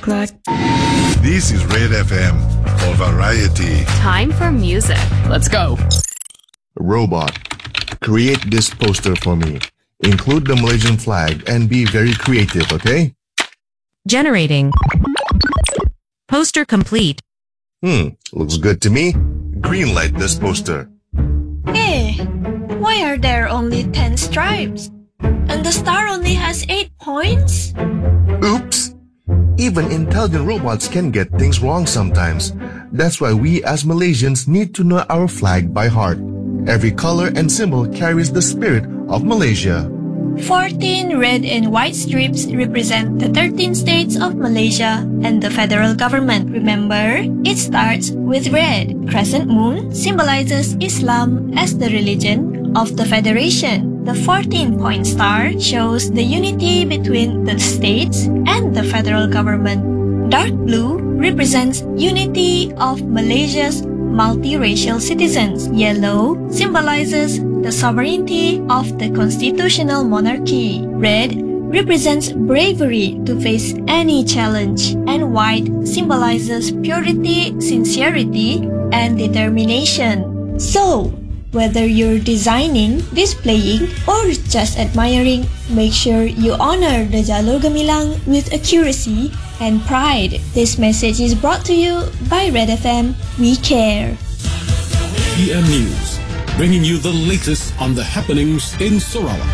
clock. This is Red FM for variety. Time for music. Let's go. Robot, create this poster for me. Include the Malaysian flag and be very creative, okay? Generating. Poster complete. Looks good to me. Greenlight this poster. Hey, why are there only 10 stripes? And the star only has 8 points? Oops! Even intelligent robots can get things wrong sometimes. That's why we as Malaysians need to know our flag by heart. Every color and symbol carries the spirit of Malaysia. 14 red and white strips represent the 13 states of Malaysia and the federal government. Remember, it starts with red. Crescent moon symbolizes Islam as the religion of the federation. The 14-point star shows the unity between the states and the federal government. Dark blue represents unity of Malaysia's multiracial citizens. Yellow symbolizes the sovereignty of the constitutional monarchy. Red represents bravery to face any challenge. And white symbolizes purity, sincerity, and determination. So, whether you're designing, displaying, or just admiring, make sure you honor the Jalur Gemilang with accuracy and pride. This message is brought to you by Red FM. We care. EM News, bringing you the latest on the happenings in Sarawak.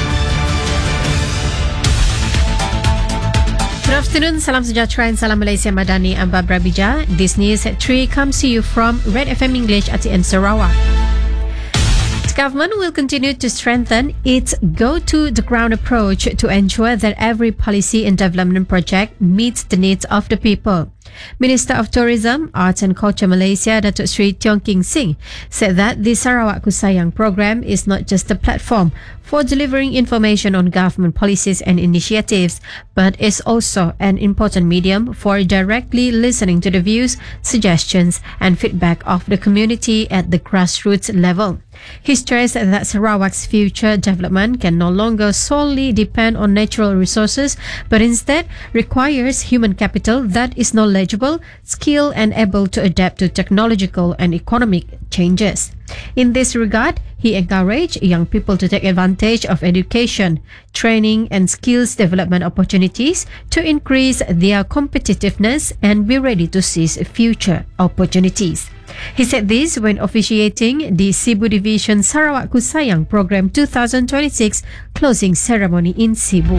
Good afternoon, salam sejahtera and salam Malaysia Madani. I'm Barbara Bija. This news at 3 comes to you from Red FM English at in Sarawak. The government will continue to strengthen its go-to-the-ground approach to ensure that every policy and development project meets the needs of the people. Minister of Tourism, Arts and Culture Malaysia, Datuk Seri Tiong King Sing, said that the Sarawak Ku Sayang program is not just a platform for delivering information on government policies and initiatives, but is also an important medium for directly listening to the views, suggestions, and feedback of the community at the grassroots level. He stressed that Sarawak's future development can no longer solely depend on natural resources, but instead requires human capital that is knowledgeable, skilled, and able to adapt to technological and economic changes. In this regard, he encouraged young people to take advantage of education, training, and skills development opportunities to increase their competitiveness and be ready to seize future opportunities. He said this when officiating the Cebu Division Sarawak Ku Sayang Program 2026 closing ceremony in Cebu.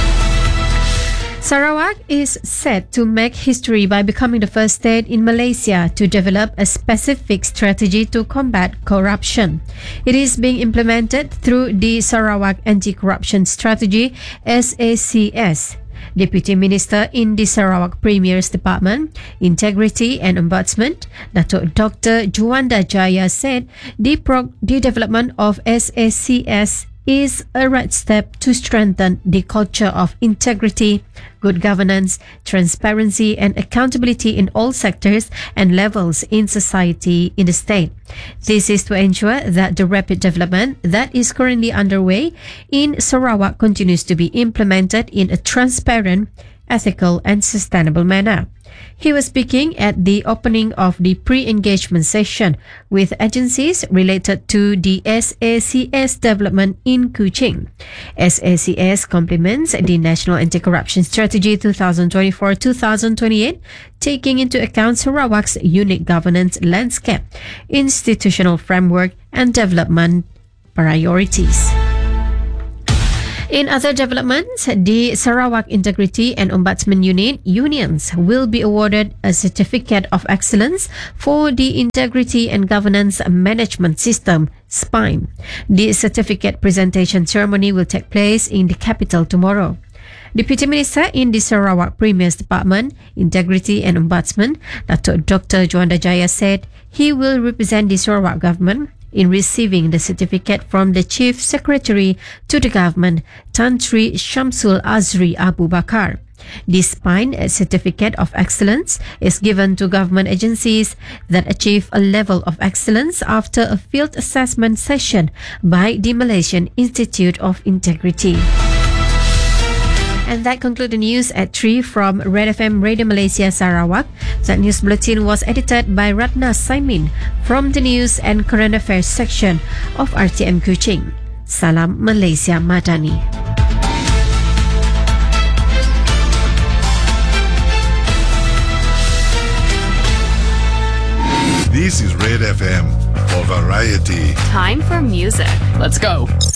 Sarawak is set to make history by becoming the first state in Malaysia to develop a specific strategy to combat corruption. It is being implemented through the Sarawak Anti-Corruption Strategy (SACS). Deputy Minister in the Sarawak Premier's Department, Integrity and Ombudsman, Datuk Dr. Juanda Jaya said the development of SACS is a right step to strengthen the culture of integrity, good governance, transparency, and accountability in all sectors and levels in society in the state. This is to ensure that the rapid development that is currently underway in Sarawak continues to be implemented in a transparent, ethical, and sustainable manner. He was speaking at the opening of the pre-engagement session with agencies related to the SACS development in Kuching. SACS complements the National Anti-Corruption Strategy 2024-2028, taking into account Sarawak's unique governance landscape, institutional framework, and development priorities. In other developments, the Sarawak Integrity and Ombudsman Unit unions will be awarded a Certificate of Excellence for the Integrity and Governance Management System, SPIME. The certificate presentation ceremony will take place in the capital tomorrow. Deputy Minister in the Sarawak Premier's Department, Integrity and Ombudsman, Datuk Dr. Juanda Jaya said he will represent the Sarawak government in receiving the certificate from the Chief Secretary to the government, Tan Sri Shamsul Azri Abu Bakar. This SPIME Certificate of Excellence is given to government agencies that achieve a level of excellence after a field assessment session by the Malaysian Institute of Integrity. And that concludes the news at 3 from Red FM Radio Malaysia Sarawak. That news bulletin was edited by Ratna Saimin from the News and Current Affairs section of RTM Kuching. Salam Malaysia Madani. This is Red FM for variety. Time for music. Let's go.